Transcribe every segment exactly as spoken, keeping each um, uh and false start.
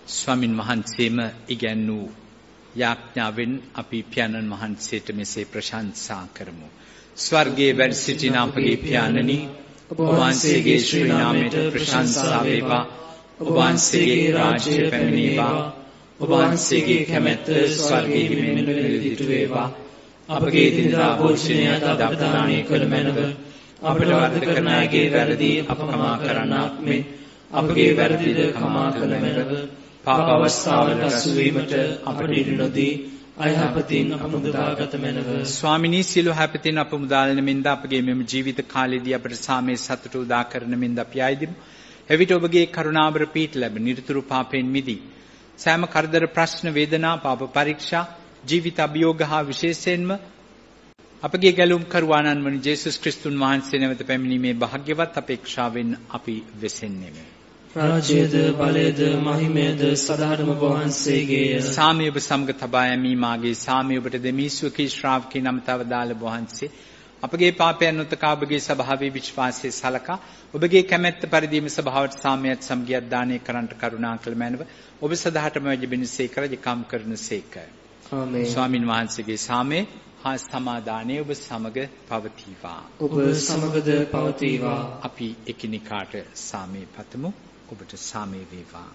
ස්වාමින් වහන්සේම ඉගැන්වූ යාඥාවෙන් අපි පියාණන් වහන්සේට මෙසේ ප්‍රශංසා කරමු. ස්වර්ගයේ වැඩ සිටින අපගේ පියාණනි, ඔබ වහන්සේගේ ශ්‍රී නාමයට ප්‍රශංසා වේවා. ඔබ වහන්සේගේ රාජ්‍ය පැමිණේවා. ඔබ වහන්සේගේ කැමැත්ත ස්වර්ගයේ මෙන් නිරදිට වේවා. අපගේ දිනදා භෝජනය අද අපට දානය කළ මැනව. අපට වරද කරන අයගේ වැරදි අප කමා කරන්නාක් මෙන් අපගේ වැරදිද කමා කළ මැනව. පාප අවස්ථාවලට අසු වීමට අපට ඉඩ නොදී අයහපතින් අප මුදාගත මැනව. ස්වාමිනී, සියලු හැපතින් අප මුදාලන මෙන්ද අපගේ මෙම ජීවිත කාලයේදී අපට සාමයේ සතුට උදා කරන මෙන්ද අපි ආයදිමු. එවිට ඔබගේ කරුණාවර පීඨ ලැබ නිරතුරු පාපයෙන් මිදී සෑම කරදර ප්‍රශ්න වේදනා පාප පරීක්ෂා ජීවිත අභියෝග හා විශේෂයෙන්ම අපගේ ගැලුම් කරුවාණන් වන ජේසුස් ක්‍රිස්තුන් වහන්සේ නැවත පැමිණීමේ භාග්‍යවත් අපේක්ෂාවෙන් අපි වෙසෙන්නේමු. රාජ්‍යද බලයද මහිමයද සදාටම ඔබ වහන්සේගේය. සාමය ඔබ සමග තබා යමී මාගේ සාමය ඔබට දෙමි. සුවකී ශ්‍රාවකී නමතව දාල වහන්සේ අපගේ පාපයන් උතකා ඔබගේ ස්වභාවයේ විශ්වාසයේ සලකා ඔබගේ කැමැත්ත පරිදිම ස්වභාවට සාමයත් සමගියත් දානය කරන්නට කරුණා කළ මැනව. ඔබ සදාටම වැඩිබිනසේක රජකම් කරනසේක. ආමේන්. ස්වාමින් වහන්සේගේ සාමය හා සමාදානය ඔබ සමග පවතිවා. ඔබ සමගද පවතිවා. අපි එකිනෙකාට සාමය පතමු. ඔබට සාමය වේවා.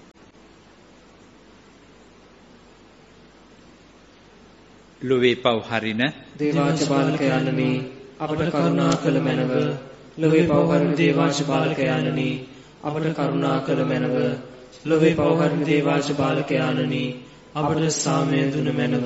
ලොවේ පව් හරින දේවාච බාලකයාණනි, අපට කරුණා කළ මැනව. ලොවේ පව් හරින දේවාච බාලකයාණනි, අපට කරුණා කළ මැනව. ලොවේ පව් හරින දේවාච බාලකයාණනි, අපට සාමය දුන මැනව.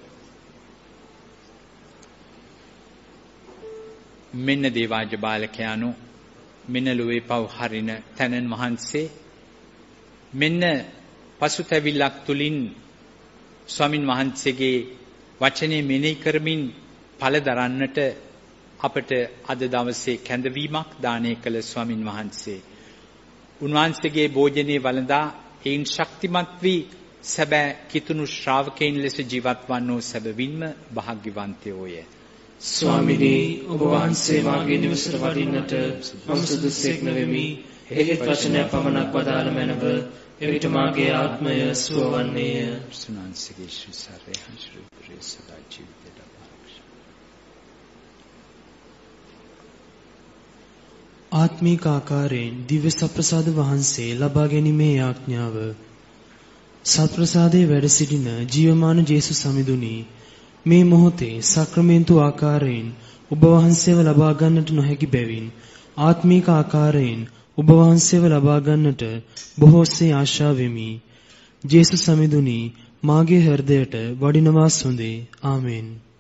මෙන්න දේවාජ බාලකයාණෝ, මෙන්න ලොවේ පව් හරින තැනන් වහන්සේ, මෙන්න පසුතැවිල්ලක් තුලින් ස්වාමින් වහන්සේගේ වචනේ මෙනෙහි කරමින් ඵල දරන්නට අපට අද දවසේ කැඳවීමක් දානය කළ ස්වාමින් වහන්සේ, උන්වහන්සේගේ භෝජනේ වළඳා ඒන් ශක්තිමත් වී සැබෑ කිතුණු ශ්‍රාවකයන් ලෙස ජීවත් වන්නෝ සැබවින්ම භාග්‍යවන්තයෝය. ස්වාමිනී, ඔබ වහන්සේ මාගේ නිවසට වඩින්නට මම සුදුසෙක් නොවෙමි. එහෙත් වචනය පමණක් වදාළ මැනව. එවිට මාගේ ආත්මය සුවවන්නේය. සුනාන්සේගේ ශ්‍රී සාරේ හංශ්‍රී ප්‍රේ සදා ජීවිතයට ආරක්ෂා. ආත්මික ආකාරයෙන් දිව්‍ය සප්‍රසාද වහන්සේ ලබා ගැනීමේ යාඥාව. සත්ප්‍රසාදයේ වැඩ සිටින ජීවමාන ජේසුස් සමිඳුනි, මේ මොහොතේ සක්‍රමේන්තු ආකාරයෙන් ඔබ වහන්සේව ලබා ගන්නට නොහැකි බැවින් ආත්මීක ආකාරයෙන් ඔබ වහන්සේව ලබා ගන්නට බොහෝසේ ආශා වෙමි. ජේසුස් සමිඳුනි, මාගේ හෘදයට වඩිනවා සොඳේ. ආමෙන්.